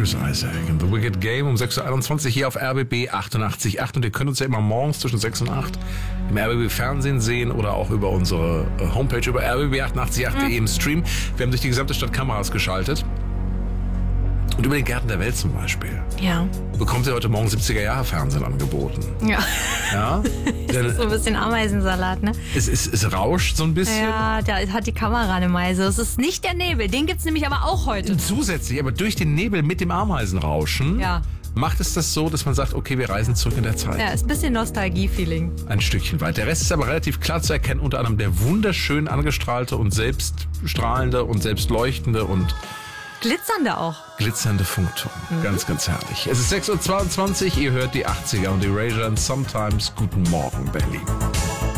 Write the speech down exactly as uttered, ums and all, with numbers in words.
Chris Isaak in The Wicked Game um sechs Uhr einundzwanzig hier auf R B B achtundachtzig Komma acht. Und ihr könnt uns ja immer morgens zwischen sechs und acht im R B B Fernsehen sehen oder auch über unsere Homepage über r b b achtundachtzig Komma acht punkt de im Stream. Wir haben durch die gesamte Stadt Kameras geschaltet. Und über den Gärten der Welt zum Beispiel. Ja. Bekommt ihr heute Morgen siebziger-Jahre-Fernsehen angeboten. Ja. Ja? Das ist so ein bisschen Ameisensalat, ne? Es, es, es rauscht so ein bisschen. Ja, da hat die Kamera eine Meise. Es ist nicht der Nebel, den gibt's nämlich aber auch heute. Zusätzlich, aber durch den Nebel mit dem Ameisenrauschen Ja. macht es das so, dass man sagt, okay, wir reisen zurück in der Zeit. Ja, ist ein bisschen Nostalgie-Feeling. Ein Stückchen weit. Der Rest ist aber relativ klar zu erkennen, unter anderem der wunderschön angestrahlte und selbststrahlende und selbstleuchtende und Glitzernde auch. glitzernde Funkturm. Mhm. Ganz, ganz herrlich. Es ist sechs Uhr zweiundzwanzig, ihr hört die achtziger und Erasure und Sometimes. Guten Morgen, Berlin.